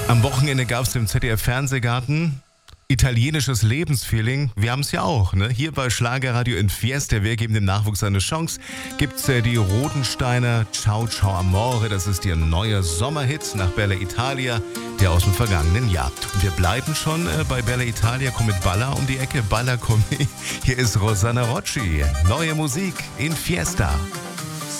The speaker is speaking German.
Am Wochenende gab es im ZDF-Fernsehgarten italienisches Lebensfeeling. Wir haben es ja auch, ne? Hier bei Schlagerradio in Fiesta. Wir geben dem Nachwuchs eine Chance. Gibt's die Rodensteiner Ciao Ciao Amore. Das ist ihr neuer Sommerhit nach Bella Italia, der aus dem vergangenen Jahr. Und wir bleiben schon bei Bella Italia, kommen mit Balla um die Ecke. Balla, komm. Hier ist Rosanna Rocci. Neue Musik in Fiesta.